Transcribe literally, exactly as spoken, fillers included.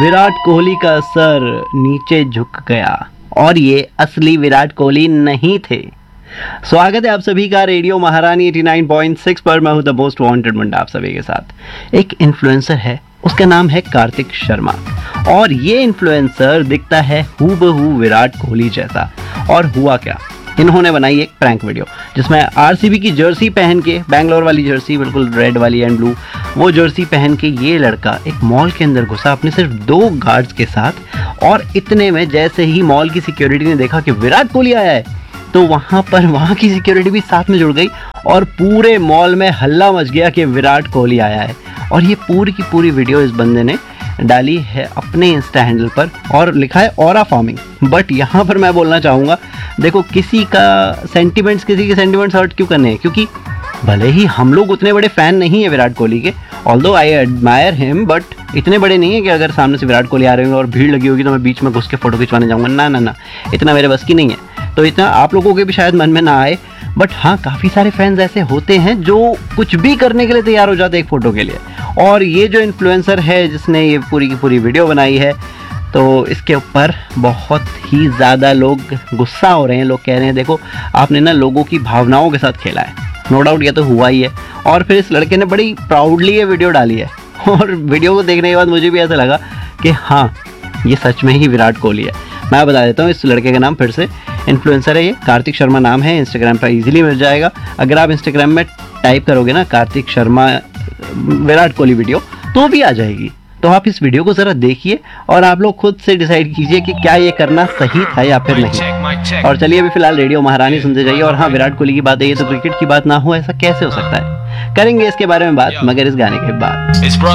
विराट कोहली का सर नीचे झुक गया और ये असली विराट कोहली नहीं थे। स्वागत है आप सभी का रेडियो महारानी नवासी पॉइंट छह पर। मैं हूं द मोस्ट वांटेड मुंडा आप सभी के साथ। एक इन्फ्लुएंसर है, उसका नाम है कार्तिक शर्मा और ये इन्फ्लुएंसर दिखता है हूबहू विराट कोहली जैसा। और हुआ क्या, इन्होंने बनाई एक प्रैंक वीडियो जिसमें आरसीबी की जर्सी पहन के, बैंगलोर वाली जर्सी बिल्कुल रेड वाली एंड ब्लू, वो जर्सी पहन के ये लड़का एक मॉल के अंदर घुसा अपने सिर्फ दो गार्ड्स के साथ। और इतने में जैसे ही मॉल की सिक्योरिटी ने देखा कि विराट कोहली आया है तो वहाँ पर वहाँ की सिक्योरिटी भी साथ में जुड़ गई और पूरे मॉल में हल्ला मच गया कि विराट कोहली आया है। और ये पूरी की पूरी वीडियो इस बंदे ने डाली है अपने इंस्टा हैंडल पर और लिखा है ऑरा फार्मिंग। बट यहाँ पर मैं बोलना चाहूँगा, देखो किसी का सेंटिमेंट्स किसी के सेंटिमेंट्स हर्ट क्यों करने हैं, क्योंकि भले ही हम लोग उतने बड़े फ़ैन नहीं है विराट कोहली के, although I admire him, but इतने बड़े नहीं है कि अगर सामने से विराट कोहली आ रहे होंगे और भीड़ लगी होगी तो मैं बीच में घुस के फ़ोटो खिंचवाने जाऊँगा। ना ना ना, इतना मेरे बस की नहीं है। तो इतना आप लोगों के भी शायद मन में ना आए, बट हाँ काफ़ी सारे फैंस ऐसे होते हैं जो कुछ भी करने के लिए तैयार हो जाते हैं एक फ़ोटो के लिए। और ये जो इन्फ्लुएंसर है जिसने ये पूरी की पूरी वीडियो बनाई है, तो इसके ऊपर बहुत ही ज़्यादा लोग गुस्सा हो रहे हैं। लोग कह रहे हैं देखो आपने ना लोगों की भावनाओं के साथ खेला है। नो डाउट ये तो हुआ ही है। और फिर इस लड़के ने बड़ी प्राउडली ये वीडियो डाली है और वीडियो को देखने के बाद मुझे भी ऐसा लगा कि हाँ ये सच में ही विराट कोहली है। मैं बता देता हूँ इस लड़के का नाम फिर से, इन्फ्लुएंसर है ये, कार्तिक शर्मा नाम है। इंस्टाग्राम पर इजीली मिल जाएगा। अगर आप इंस्टाग्राम में टाइप करोगे ना कार्तिक शर्मा विराट कोहली वीडियो तो भी आ जाएगी। तो आप इस वीडियो को ज़रा देखिए और आप लोग खुद से डिसाइड कीजिए कि क्या ये करना सही था या फिर नहीं। और चलिए अभी फिलहाल रेडियो महारानी सुनते जाइए। और हाँ, विराट कोहली की बात है, ये तो क्रिकेट की बात ना हो ऐसा कैसे हो सकता है। करेंगे इसके बारे में बात मगर इस गाने के बाद।